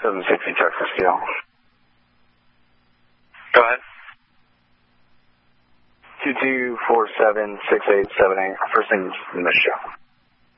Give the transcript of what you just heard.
760 Texas Scale. Go ahead. 22476878. First thing in the show.